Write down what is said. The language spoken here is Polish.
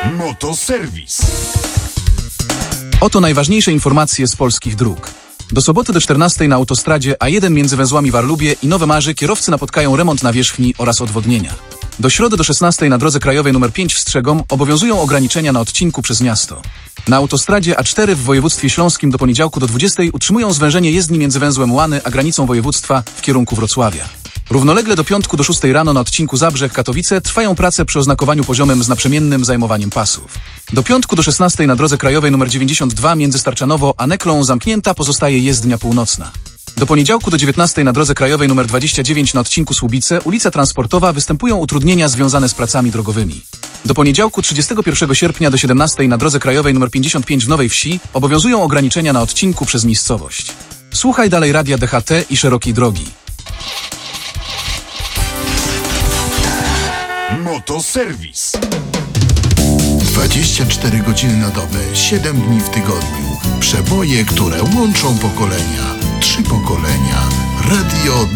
Motoserwis. Oto najważniejsze informacje z polskich dróg. Do soboty do 14 na autostradzie A1 między węzłami Warlubie i Nowe Marzy kierowcy napotkają remont nawierzchni oraz odwodnienia. Do środy do 16 na drodze krajowej nr 5 w Strzegom obowiązują ograniczenia na odcinku przez miasto. Na autostradzie A4 w województwie śląskim do poniedziałku do 20 utrzymują zwężenie jezdni między węzłem Łany a granicą województwa w kierunku Wrocławia. Równolegle do piątku do 6 rano na odcinku Zabrzeg-Katowice trwają prace przy oznakowaniu poziomem z naprzemiennym zajmowaniem pasów. Do piątku do 16 na drodze krajowej nr 92 między Starczanowo a Neklą zamknięta pozostaje jezdnia północna. Do poniedziałku do 19 na drodze krajowej nr 29 na odcinku Słubice, ulica Transportowa występują utrudnienia związane z pracami drogowymi. Do poniedziałku 31 sierpnia do 17 na drodze krajowej nr 55 w Nowej Wsi obowiązują ograniczenia na odcinku przez miejscowość. Słuchaj dalej radia DHT i szerokiej drogi. Motoserwis. 24 godziny na dobę, 7 dni w tygodniu. Przeboje, które łączą pokolenia. 3 pokolenia. Radio